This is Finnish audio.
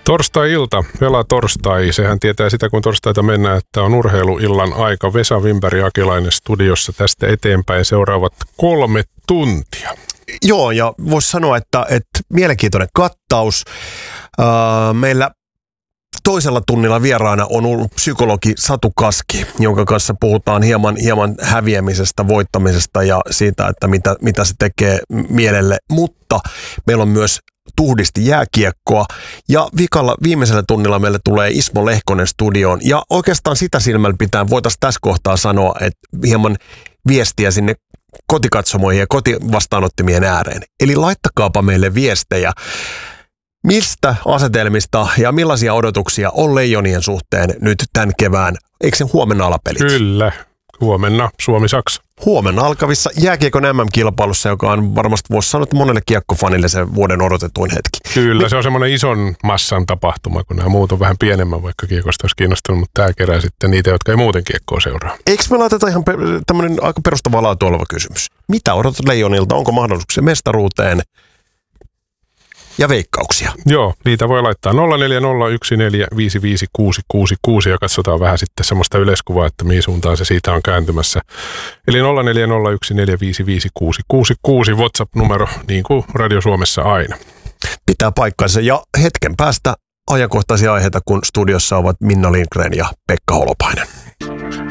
Torstai-ilta, Vela torstai. Sehän tietää sitä, kun torstaita mennään, että on urheiluillan aika. Vesa Wimberg Akilainen studiossa tästä eteenpäin seuraavat 3 tuntia. Joo, ja voisi sanoa, että mielenkiintoinen kattaus. Meillä toisella tunnilla vieraana on ollut psykologi Satu Kaski, jonka kanssa puhutaan hieman häviämisestä, voittamisesta ja siitä, että mitä se tekee mielelle. Mutta meillä on myös tuhdisti jääkiekkoa ja viimeisellä tunnilla meille tulee Ismo Lehkonen studioon. Ja oikeastaan sitä silmällä pitää voitaisiin tässä kohtaa sanoa, että hieman viestiä sinne kotikatsomoihin ja kotivastaanottimien ääreen. Eli laittakaapa meille viestejä. Mistä asetelmista ja millaisia odotuksia on Leijonien suhteen nyt tämän kevään? Eikö se huomenna alapelit? Kyllä, huomenna Suomi-Saksa. Huomenna alkavissa jääkiekon MM-kilpailussa, joka on varmasti voisi sanoa, että monelle kiekkofanille se vuoden odotetuin hetki. Kyllä, se on semmoinen ison massan tapahtuma, kun nämä muut on vähän pienemmän, vaikka kiekosta olisi kiinnostunut, mutta tämä kerää sitten niitä, jotka ei muuten kiekkoa seuraa. Eikö me laiteta ihan tämmöinen aika perustavaa laatua oleva kysymys? Mitä odotat Leijonilta? Onko mahdollisuuksia mestaruuteen? Ja veikkauksia. Joo, niitä voi laittaa 0401455666 ja katsotaan vähän sitten semmoista yleiskuvaa, että mihin suuntaan se siitä on kääntymässä. Eli 0401455666 WhatsApp-numero, niin kuin Radio Suomessa aina. Pitää paikkansa ja hetken päästä ajankohtaisia aiheita, kun studiossa ovat Minna Lindgren ja Pekka Holopainen.